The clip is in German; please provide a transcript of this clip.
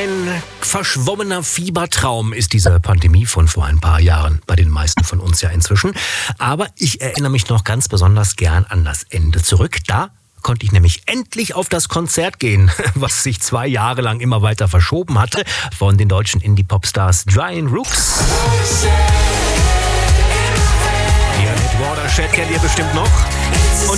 Ein verschwommener Fiebertraum ist diese Pandemie von vor ein paar Jahren, bei den meisten von uns ja inzwischen. Aber ich erinnere mich noch ganz besonders gern an das Ende zurück. Da konnte ich nämlich endlich auf das Konzert gehen, was sich 2 Jahre lang immer weiter verschoben hatte, von den deutschen Indie-Popstars Giant Rooks. Watershed kennt ihr bestimmt noch. Und